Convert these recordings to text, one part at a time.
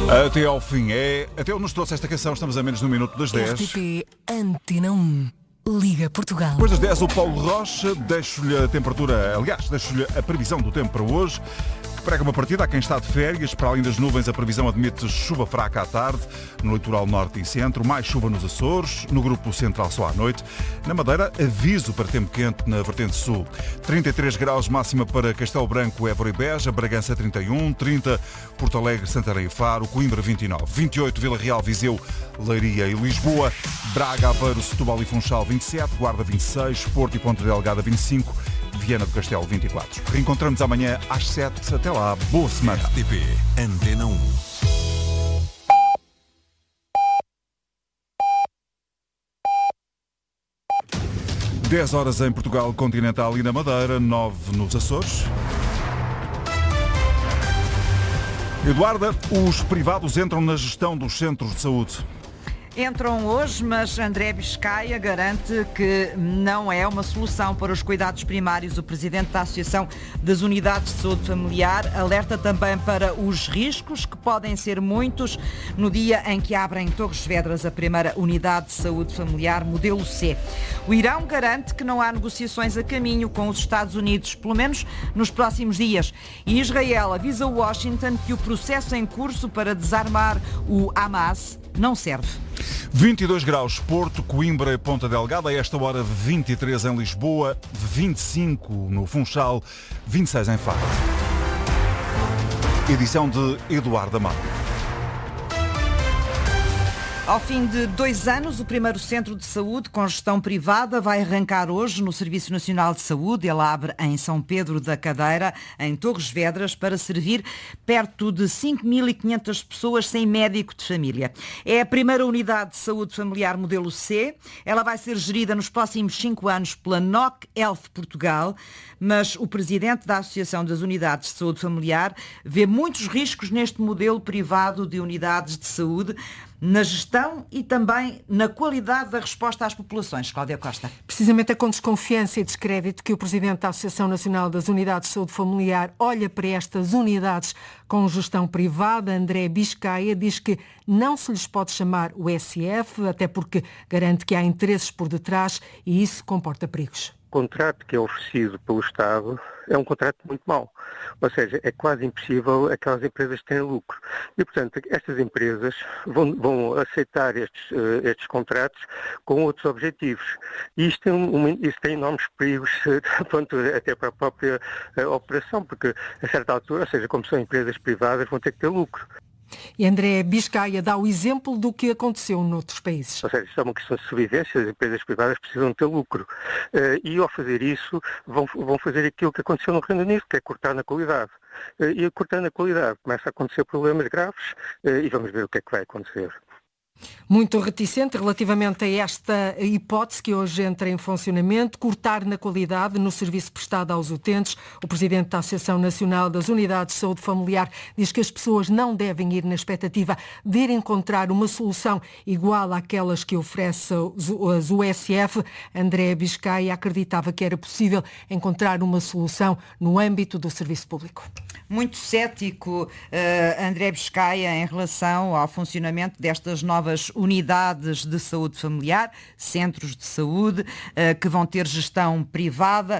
Até ao fim. Até onde nos trouxe esta canção, estamos a menos de um minuto das 10. RTP Antena 1. Liga Portugal. Depois das 10, o Paulo Rocha, deixo-lhe a temperatura, aliás, deixo-lhe a previsão do tempo para hoje, que prega uma partida a quem está de férias. Para além das nuvens, a previsão admite chuva fraca à tarde, no litoral norte e centro, mais chuva nos Açores, no grupo central só à noite. Na Madeira, aviso para tempo quente na vertente sul. 33 graus máxima para Castelo Branco, Évora e Beja, Bragança 31, 30 Porto Alegre, Santarém e Faro, Coimbra 29, 28 Vila Real, Viseu, Leiria e Lisboa, Braga, Aveiro, Setúbal e Funchal 27, Guarda 26, Porto e Ponta Delgada 25, Viana do Castelo 24. Reencontramos amanhã às 7. Até lá, boa semana. RTP Antena 1. Dez horas em Portugal continental e na Madeira, 9 nos Açores. Eduarda, os privados entram na gestão dos centros de saúde. Entram hoje, mas André Biscaia garante que não é uma solução para os cuidados primários. O presidente da Associação das Unidades de Saúde Familiar alerta também para os riscos, que podem ser muitos, no dia em que abrem em Torres Vedras a primeira unidade de saúde familiar modelo C. O Irão garante que não há negociações a caminho com os Estados Unidos, pelo menos nos próximos dias. E Israel avisa Washington que o processo em curso para desarmar o Hamas não serve. 22 graus, Porto, Coimbra e Ponta Delgada. A esta hora, 23 em Lisboa, 25 no Funchal, 26 em Faro. Edição de Eduardo Amado. Ao fim de 2 anos, o primeiro centro de saúde com gestão privada vai arrancar hoje no Serviço Nacional de Saúde. Ele abre em São Pedro da Cadeira, em Torres Vedras, para servir perto de 5.500 pessoas sem médico de família. É a primeira unidade de saúde familiar modelo C. Ela vai ser gerida nos próximos 5 anos pela NOC Health Portugal, mas o presidente da Associação das Unidades de Saúde Familiar vê muitos riscos neste modelo privado de unidades de saúde, na gestão e também na qualidade da resposta às populações. Cláudia Costa. Precisamente é com desconfiança e descrédito que o presidente da Associação Nacional das Unidades de Saúde Familiar olha para estas unidades com gestão privada. André Biscaia diz que não se lhes pode chamar o SF, até porque garante que há interesses por detrás e isso comporta perigos. O contrato que é oferecido pelo Estado é um contrato muito mau. Ou seja, é quase impossível aquelas empresas terem lucro. E, portanto, estas empresas vão aceitar estes contratos com outros objetivos. E isto tem enormes perigos, até para a própria operação, porque, a certa altura, ou seja, como são empresas privadas, vão ter que ter lucro. E André Biscaia dá o exemplo do que aconteceu noutros países. Ou seja, isto é uma questão de sobrevivência, as empresas privadas precisam ter lucro. E ao fazer isso, vão fazer aquilo que aconteceu no Reino Unido, que é cortar na qualidade. E cortando na qualidade começa a acontecer problemas graves e vamos ver o que é que vai acontecer. Muito reticente relativamente a esta hipótese que hoje entra em funcionamento, cortar na qualidade no serviço prestado aos utentes. O presidente da Associação Nacional das Unidades de Saúde Familiar diz que as pessoas não devem ir na expectativa de ir encontrar uma solução igual àquelas que oferece as USF. André Biscaia acreditava que era possível encontrar uma solução no âmbito do serviço público. Muito cético André Biscaia em relação ao funcionamento destas novas unidades de saúde familiar, centros de saúde, que vão ter gestão privada,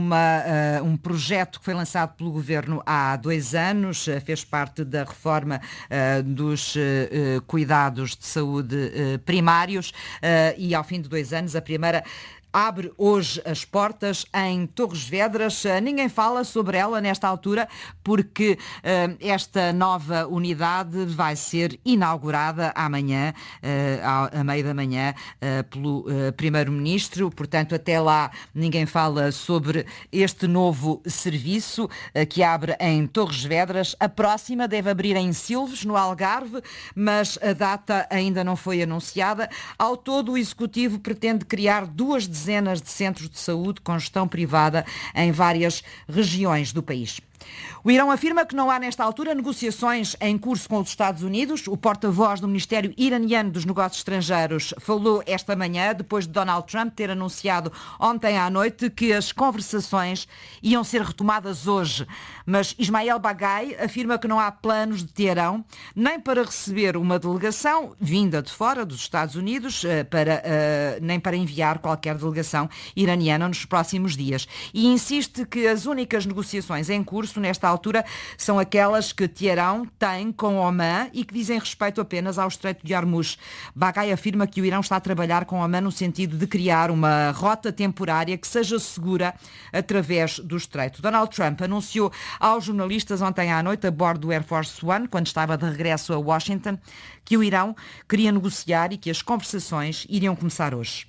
um projeto que foi lançado pelo Governo há 2 anos, fez parte da reforma dos cuidados de saúde primários e ao fim de 2 anos a primeira abre hoje as portas em Torres Vedras. Ninguém fala sobre ela nesta altura porque esta nova unidade vai ser inaugurada amanhã, à meia da manhã, pelo Primeiro-Ministro. Portanto, até lá ninguém fala sobre este novo serviço que abre em Torres Vedras. A próxima deve abrir em Silves, no Algarve, mas a data ainda não foi anunciada. Ao todo, o Executivo pretende criar 2 dezenas de centros de saúde com gestão privada em várias regiões do país. O Irão afirma que não há, nesta altura, negociações em curso com os Estados Unidos. O porta-voz do Ministério Iraniano dos Negócios Estrangeiros falou esta manhã, depois de Donald Trump ter anunciado ontem à noite que as conversações iam ser retomadas hoje. Mas Ismael Baghai afirma que não há planos de Teherão nem para receber uma delegação vinda de fora dos Estados Unidos, nem para enviar qualquer delegação iraniana nos próximos dias. E insiste que as únicas negociações em curso, nesta altura, são aquelas que Teherão tem com Omã e que dizem respeito apenas ao Estreito de Hormuz. Baghai afirma que o Irão está a trabalhar com Omã no sentido de criar uma rota temporária que seja segura através do Estreito. Donald Trump anunciou aos jornalistas ontem à noite, a bordo do Air Force One, quando estava de regresso a Washington, que o Irão queria negociar e que as conversações iriam começar hoje.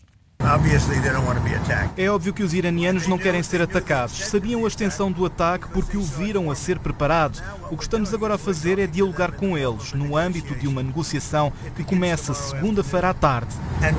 É óbvio que os iranianos não querem ser atacados. Sabiam a extensão do ataque porque o viram a ser preparado. O que estamos agora a fazer é dialogar com eles, no âmbito de uma negociação que começa segunda-feira à tarde.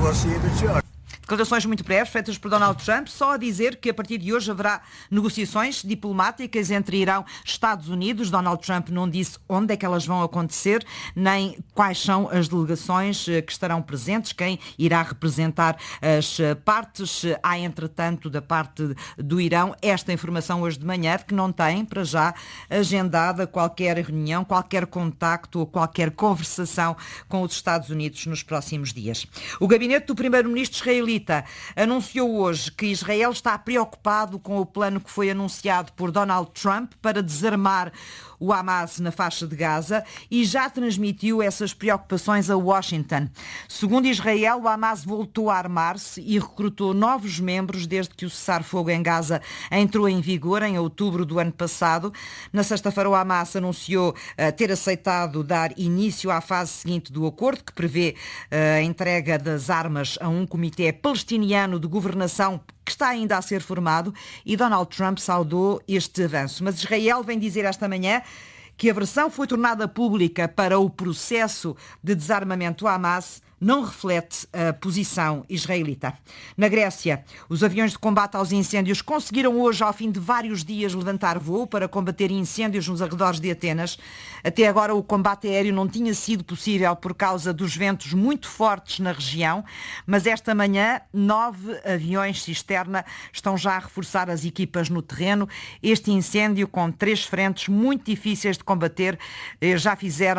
Declarações muito breves feitas por Donald Trump, só a dizer que a partir de hoje haverá negociações diplomáticas entre Irão e Estados Unidos. Donald Trump não disse onde é que elas vão acontecer, nem quais são as delegações que estarão presentes, quem irá representar as partes. Há, entretanto, da parte do Irão, esta informação hoje de manhã, de que não tem, para já, agendada qualquer reunião, qualquer contacto ou qualquer conversação com os Estados Unidos nos próximos dias. O gabinete do primeiro-ministro israelita anunciou hoje que Israel está preocupado com o plano que foi anunciado por Donald Trump para desarmar o Hamas na faixa de Gaza e já transmitiu essas preocupações a Washington. Segundo Israel, o Hamas voltou a armar-se e recrutou novos membros desde que o cessar-fogo em Gaza entrou em vigor em outubro do ano passado. Na sexta-feira, o Hamas anunciou ter aceitado dar início à fase seguinte do acordo, que prevê a entrega das armas a um comitê palestiniano de governação que está ainda a ser formado, e Donald Trump saudou este avanço. Mas Israel vem dizer esta manhã que a versão foi tornada pública para o processo de desarmamento do Hamas não reflete a posição israelita. Na Grécia, os aviões de combate aos incêndios conseguiram hoje, ao fim de vários dias, levantar voo para combater incêndios nos arredores de Atenas. Até agora, o combate aéreo não tinha sido possível por causa dos ventos muito fortes na região, mas esta manhã 9 aviões cisterna estão já a reforçar as equipas no terreno. Este incêndio, com 3 frentes muito difíceis de combater, já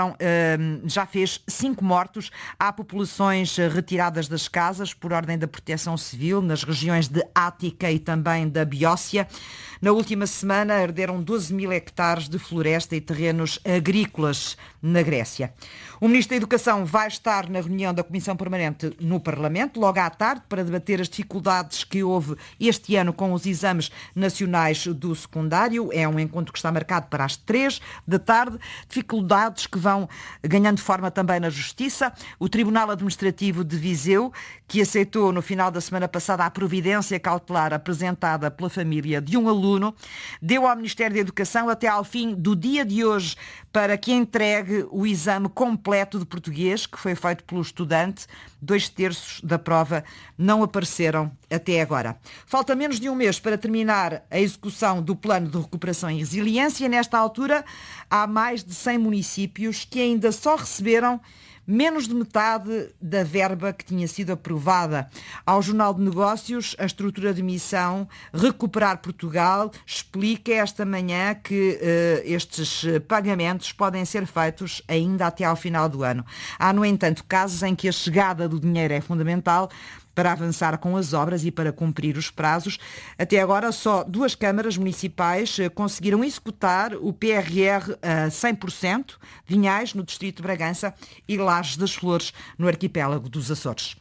fez 5 mortos. Há populações retiradas das casas por ordem da Proteção Civil nas regiões de Ática e também da Beócia. Na última semana arderam 12 mil hectares de floresta e terrenos agrícolas na Grécia. O Ministro da Educação vai estar na reunião da Comissão Permanente no Parlamento, logo à tarde, para debater as dificuldades que houve este ano com os exames nacionais do secundário. É um encontro que está marcado para as 3 da tarde. Dificuldades que vão ganhando forma também na Justiça. O Tribunal Administrativo de Viseu, que aceitou no final da semana passada a providência cautelar apresentada pela família de um aluno, deu ao Ministério da Educação até ao fim do dia de hoje para que entregue o exame completo de português que foi feito pelo estudante. 2/3 da prova não apareceram até agora. Falta menos de um mês para terminar a execução do Plano de Recuperação e Resiliência. Nesta altura, há mais de 100 municípios que ainda só receberam menos de metade da verba que tinha sido aprovada. Ao Jornal de Negócios, a estrutura de missão Recuperar Portugal explica esta manhã que estes pagamentos podem ser feitos ainda até ao final do ano. Há, no entanto, casos em que a chegada do dinheiro é fundamental para avançar com as obras e para cumprir os prazos. Até agora, só 2 câmaras municipais conseguiram executar o PRR a 100%, Vinhais, no distrito de Bragança, e Lajes das Flores, no arquipélago dos Açores.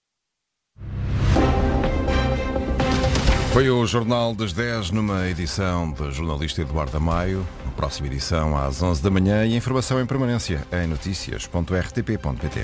Foi o Jornal das 10, numa edição do jornalista Eduardo Amaio. Na próxima edição, às 11 da manhã, e informação em permanência em noticias.rtp.pt.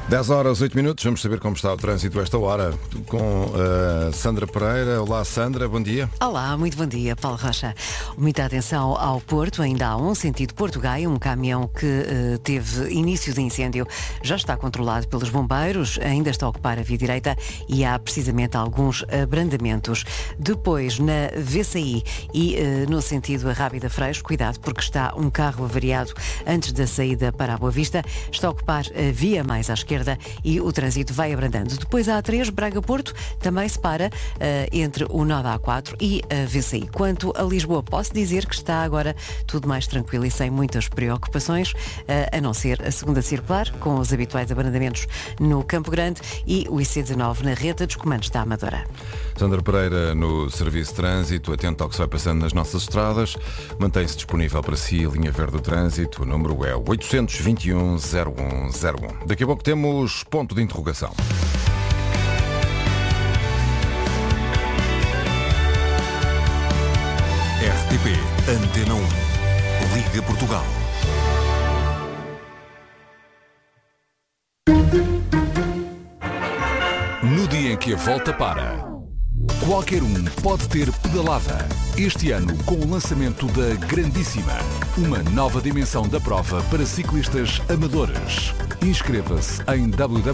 10h08, vamos saber como está o trânsito a esta hora com Sandra Pereira. Olá Sandra, bom dia. Olá, muito bom dia, Paulo Rocha. Muita atenção ao Porto, ainda há sentido Porto-Gaia, um caminhão que teve início de incêndio, já está controlado pelos bombeiros, ainda está a ocupar a via direita e há precisamente alguns abrandamentos. Depois, na VCI e no sentido Rábida Freixo, cuidado porque está um carro avariado antes da saída para a Boa Vista, está a ocupar a via mais à esquerda e o trânsito vai abrandando. Depois a A3, Braga-Porto, também se para entre o nó da A4 e a VCI. Quanto a Lisboa, posso dizer que está agora tudo mais tranquilo e sem muitas preocupações, a não ser a segunda circular, com os habituais abrandamentos no Campo Grande e o IC19 na reta dos comandos da Amadora. Sandra Pereira no Serviço de Trânsito, atento ao que se vai passando nas nossas estradas. Mantém-se disponível para si a linha verde do trânsito. O número é 821-0101. Daqui a pouco temos ponto de interrogação. RTP Antena 1. Liga Portugal. No dia em que a volta para, qualquer um pode ter pedalada. Este ano, com o lançamento da Grandíssima, uma nova dimensão da prova para ciclistas amadores. Inscreva-se em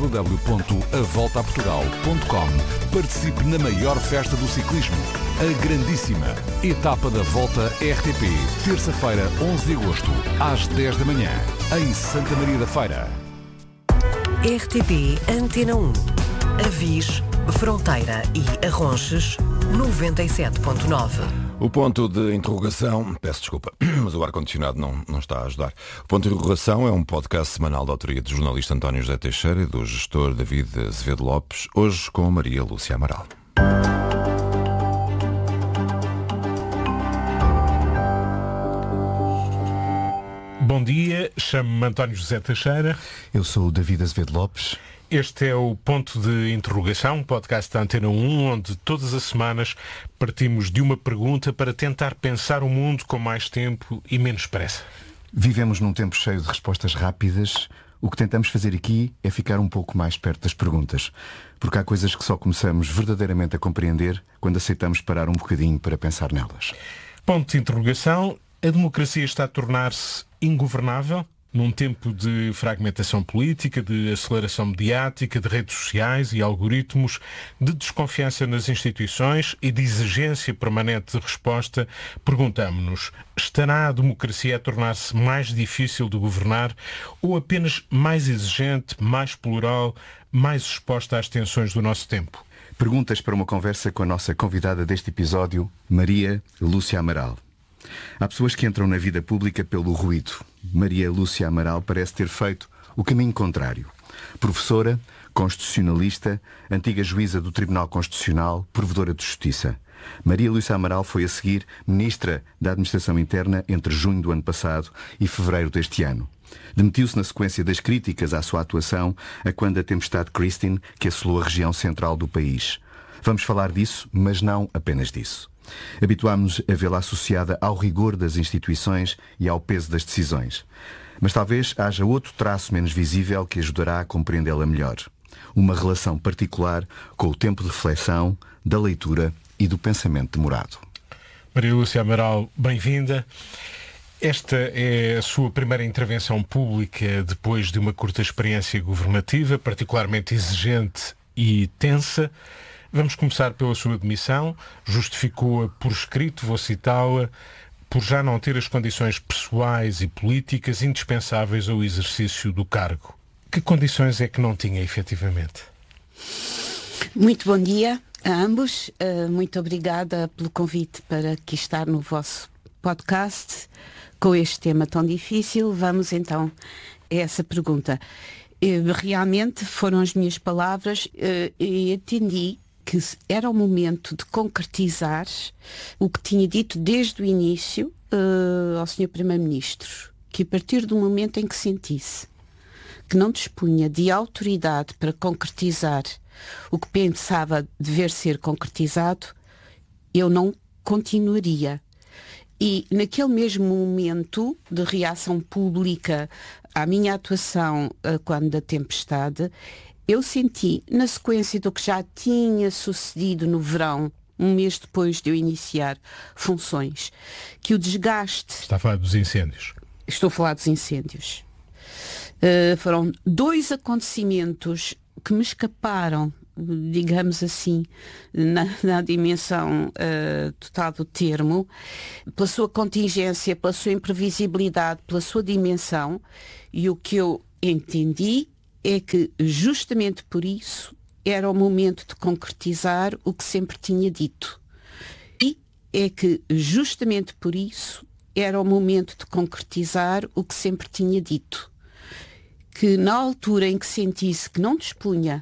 www.avoltaportugal.com. Participe na maior festa do ciclismo, a Grandíssima. Etapa da Volta RTP, terça-feira, 11 de agosto, às 10 da manhã, em Santa Maria da Feira. RTP Antena 1. Avis, Fronteira e Arronches, 97.9. O ponto de interrogação, peço desculpa, mas o ar-condicionado não está a ajudar. O ponto de interrogação é um podcast semanal da autoria do jornalista António José Teixeira e do gestor David Azevedo Lopes, hoje com Maria Lúcia Amaral. Bom dia, chamo-me António José Teixeira. Eu sou o David Azevedo Lopes. Este é o Ponto de Interrogação, um podcast da Antena 1, onde todas as semanas partimos de uma pergunta para tentar pensar o mundo com mais tempo e menos pressa. Vivemos num tempo cheio de respostas rápidas. O que tentamos fazer aqui é ficar um pouco mais perto das perguntas, porque há coisas que só começamos verdadeiramente a compreender quando aceitamos parar um bocadinho para pensar nelas. Ponto de Interrogação. A democracia está a tornar-se ingovernável? Num tempo de fragmentação política, de aceleração mediática, de redes sociais e algoritmos, de desconfiança nas instituições e de exigência permanente de resposta, perguntamo-nos, estará a democracia a tornar-se mais difícil de governar ou apenas mais exigente, mais plural, mais exposta às tensões do nosso tempo? Perguntas para uma conversa com a nossa convidada deste episódio, Maria Lúcia Amaral. Há pessoas que entram na vida pública pelo ruído. Maria Lúcia Amaral parece ter feito o caminho contrário. Professora, constitucionalista, antiga juíza do Tribunal Constitucional, provedora de justiça. Maria Lúcia Amaral foi a seguir Ministra da Administração Interna entre junho do ano passado e fevereiro deste ano. Demitiu-se na sequência das críticas à sua atuação a quando a tempestade Christine que assolou a região central do país. Vamos falar disso, mas não apenas disso. Habituámos-nos a vê-la associada ao rigor das instituições e ao peso das decisões. Mas talvez haja outro traço menos visível que ajudará a compreendê-la melhor. Uma relação particular com o tempo de reflexão, da leitura e do pensamento demorado. Maria Lúcia Amaral, bem-vinda. Esta é a sua primeira intervenção pública depois de uma curta experiência governativa, particularmente exigente e tensa. Vamos começar pela sua demissão. Justificou-a por escrito, vou citá-la, por já não ter as condições pessoais e políticas indispensáveis ao exercício do cargo. Que condições é que não tinha, efetivamente? Muito bom dia a ambos. Muito obrigada pelo convite para aqui estar no vosso podcast com este tema tão difícil. Vamos então a essa pergunta. Realmente foram as minhas palavras e entendi que era o momento de concretizar o que tinha dito desde o início ao Sr. Primeiro-Ministro, que a partir do momento em que sentisse que não dispunha de autoridade para concretizar o que pensava dever ser concretizado, eu não continuaria. E naquele mesmo momento de reação pública à minha atuação quando da tempestade, eu senti, na sequência do que já tinha sucedido no verão, um mês depois de eu iniciar funções, que o desgaste... Está a falar dos incêndios. Estou a falar dos incêndios. Foram 2 acontecimentos que me escaparam, digamos assim, na dimensão total do termo, pela sua contingência, pela sua imprevisibilidade, pela sua dimensão, e o que eu entendi é que justamente por isso era o momento de concretizar o que sempre tinha dito. E é que justamente por isso era o momento de concretizar o que sempre tinha dito. Que na altura em que sentisse que não dispunha